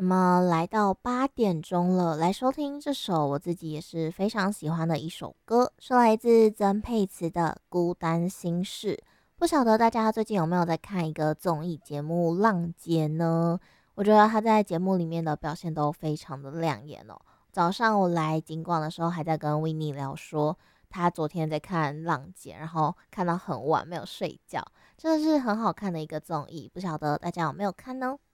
那么来到8点钟了，来收听这首我自己也是非常喜欢的一首歌，是来自曾沛慈的《孤单心事》。不晓得大家最近有没有在看一个综艺节目《浪姐》呢？我觉得她在节目里面的表现都非常的亮眼哦。早上我来景广的时候，还在跟 w i n n 聊说，她昨天在看《浪姐》，然后看到很晚没有睡觉，真的是很好看的一个综艺。不晓得大家有没有看呢？